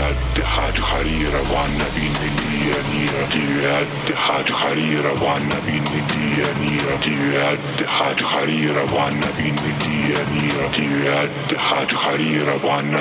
حاجة خريرة والنبي ندية نيرة تياد حاجة خريرة والنبي ندية نيرة تياد حاجة خريرة والنبي ندية نيرة تياد حاجة خريرة والنبي